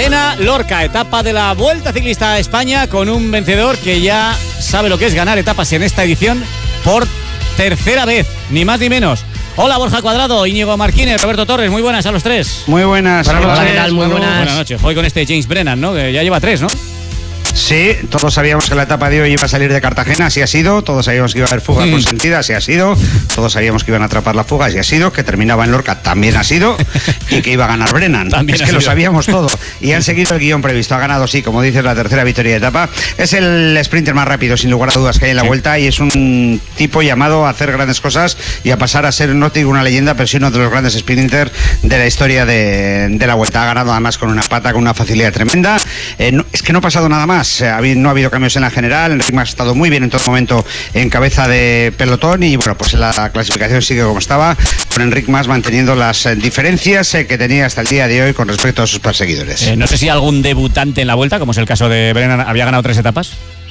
Cartagena, Lorca, etapa de la Vuelta Ciclista a España con un vencedor que ya sabe lo que es ganar etapas en esta edición por tercera vez, ni más ni menos. Hola Borja Cuadrado, Íñigo Marquínez, Roberto Torres, muy buenas a los tres. Muy buenas. Hola, ¿qué tal? Muy buenas. Buenas noches. Hoy con este James Brennan, ¿no? Que ya lleva 3, ¿no? Sí, todos sabíamos que la etapa de hoy iba a salir de Cartagena, así ha sido. Todos sabíamos que iba a haber fuga consentida, así ha sido. Todos sabíamos que iban a atrapar la fuga, así ha sido. Que terminaba en Lorca, también ha sido. Y que iba a ganar Brennan. También es que lo sabíamos todo. Y han seguido el guión previsto. Ha ganado, sí, como dices, la tercera victoria de etapa. Es el sprinter más rápido, sin lugar a dudas, que hay en la vuelta. Y es un tipo llamado a hacer grandes cosas y a pasar a ser, no te digo una leyenda, pero sí uno de los grandes sprinters de la historia de la vuelta. Ha ganado además con una pata, con una facilidad tremenda. Es que no ha pasado nada más. No ha habido cambios en la general. Enric Mas ha estado muy bien en todo momento en cabeza de pelotón y bueno, pues la clasificación sigue como estaba, con Enric Mas manteniendo las diferencias que tenía hasta el día de hoy con respecto a sus perseguidores. No sé si algún debutante en la Vuelta, como es el caso de Brennan, había ganado 3 etapas.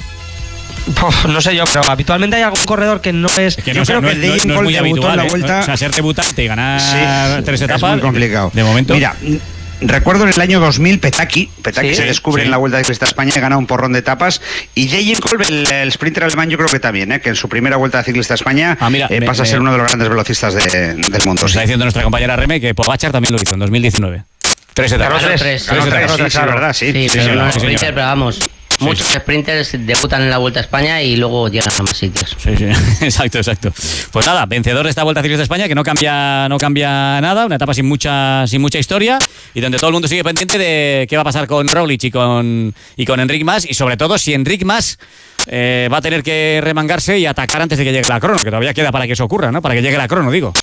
No sé yo, pero habitualmente hay algún corredor que no es... Yo creo que Dejan Cole debutó en la Vuelta. O sea, ser debutante y ganar 3 etapas es muy complicado. De momento. Mira, recuerdo en el año 2000 Petaki ¿Sí? se descubre en la Vuelta Ciclista a España y gana un porrón de etapas. Y Dejan Kolb, el sprinter alemán, yo creo que también, que en su primera Vuelta Ciclista a España pasa a ser uno de los grandes velocistas del mundo. Nos está diciendo nuestra compañera Reme que Pogačar también lo hizo en 2019. 3 etapas. Ganó tres etapas, sí, verdad, sí. Pero no es señor. sprinter, pero vamos. Muchos sprinters debutan en la Vuelta a España y luego llegan a más sitios. Sí, exacto. Pues nada, vencedor de esta Vuelta Ciclista de España, que no cambia nada, una etapa sin mucha historia y donde todo el mundo sigue pendiente de qué va a pasar con Roglic y con Enric Mas, y sobre todo si Enric Mas va a tener que remangarse y atacar antes de que llegue la crono, que todavía queda para que eso ocurra, ¿no? Para que llegue la crono, digo.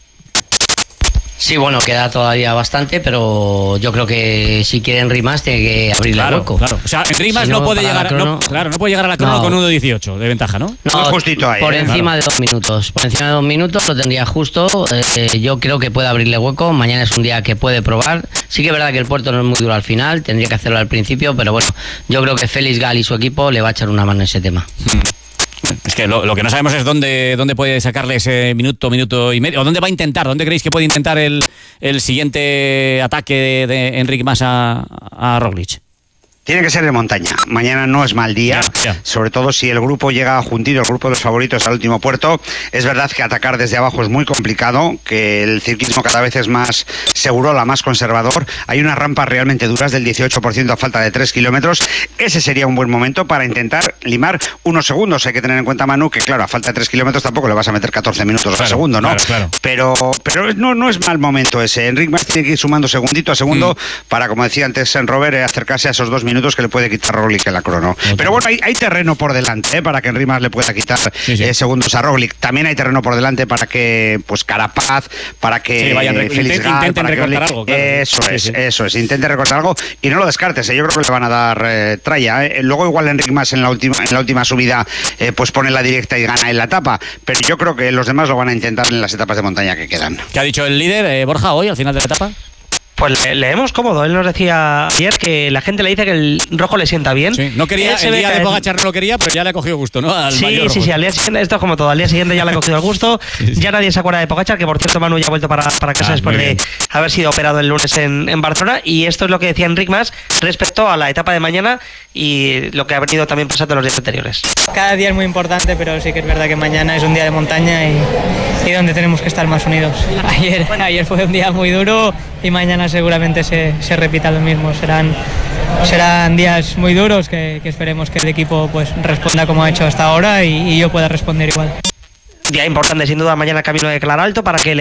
Sí, bueno, queda todavía bastante, pero yo creo que si quiere Enric Mas tiene que abrirle el hueco. Claro. O sea, Enric Mas no puede llegar a la crono con 1.18 de ventaja, ¿no? No, muy justito ahí, por encima de 2 minutos. Por encima de 2 minutos lo tendría justo. Yo creo que puede abrirle hueco. Mañana es un día que puede probar. Sí que es verdad que el puerto no es muy duro al final, tendría que hacerlo al principio, pero bueno, yo creo que Félix Gal y su equipo le va a echar una mano en ese tema. Es que lo que no sabemos es dónde puede sacarle ese minuto y medio, o dónde va a intentar, dónde creéis que puede intentar el siguiente ataque de Enric Mas a Roglic. Tiene que ser de montaña. Mañana no es mal día, sobre todo si el grupo llega juntito, el grupo de los favoritos al último puerto. Es verdad que atacar desde abajo es muy complicado, que el ciclismo cada vez es más seguro, más conservador. Hay unas rampas realmente duras del 18% a falta de 3 kilómetros. Ese sería un buen momento para intentar limar unos segundos. Hay que tener en cuenta, Manu, que claro, a falta de 3 kilómetros tampoco le vas a meter 14 minutos al segundo, ¿no? Claro. Pero no es mal momento ese. Enric Mas tiene que ir sumando segundito a segundo para, como decía antes Robert, acercarse a esos 2 minutos que le puede quitar Roglic en la crono. Pero bueno, hay terreno por delante para que Enric Mas le pueda quitar segundos a Roglic. También hay terreno por delante para que Carapaz, para que Félix Gal, intenten recortar algo. Claro. Eso es, intente recortar algo y no lo descartes. Yo creo que le van a dar tralla. Luego igual Enric Mas en la última subida pues pone la directa y gana en la etapa, pero yo creo que los demás lo van a intentar en las etapas de montaña que quedan. ¿Qué ha dicho el líder, Borja, hoy al final de la etapa? Pues leemos cómodo. Él nos decía ayer que la gente le dice que el rojo le sienta bien. Sí, no quería, el día de Pogačar no lo quería, pero ya le ha cogido gusto, ¿no? Sí, al día siguiente, esto es como todo, al día siguiente ya le ha cogido el gusto. Ya nadie se acuerda de Pogačar, que por cierto Manu ya ha vuelto para casa después de haber sido operado el lunes en Barcelona. Y esto es lo que decía Enric Mas respecto a la etapa de mañana y lo que ha venido también pasando los días anteriores. Cada día es muy importante, pero sí que es verdad que mañana es un día de montaña y donde tenemos que estar más unidos. Ayer fue un día muy duro y mañana seguramente se repita lo mismo. Serán días muy duros que esperemos que el equipo pues responda como ha hecho hasta ahora y yo pueda responder igual. Día importante sin duda mañana camino de Claralto para que el